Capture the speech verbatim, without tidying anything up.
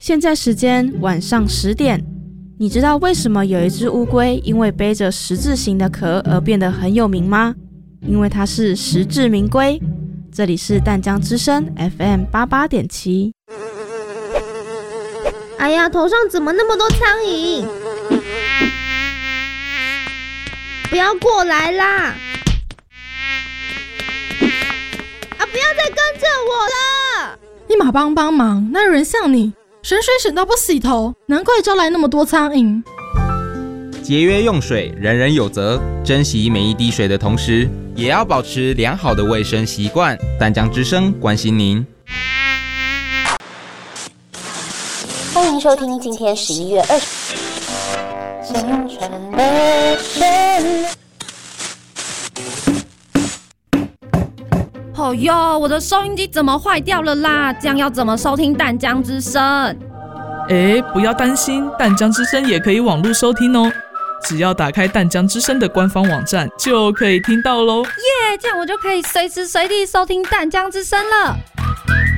现在时间晚上十点，你知道为什么有一只乌龟因为背着十字形的壳而变得很有名吗？因为它是实至名归。这里是淡江之声 F M 八八点七。 哎呀，头上怎么那么多苍蝇？不要过来啦！啊，不要再跟着我了！ 立马帮帮忙，那人像你，省水省到不洗头，难怪招来那么多苍蝇。 节约用水，人人有责。珍惜每一滴水的同时，也要保持良好的卫生习惯。淡江之声关心您。 欢迎收听今天十一月二十。青春的旋律。 哦哟，我的收音机怎么坏掉了啦？这样要怎么收听淡江之声？ 哎，不要担心，淡江之声也可以网络收听哦。只要打开淡江之声的官方网站，就可以听到咯。 耶，这样我就可以随时随地收听淡江之声了。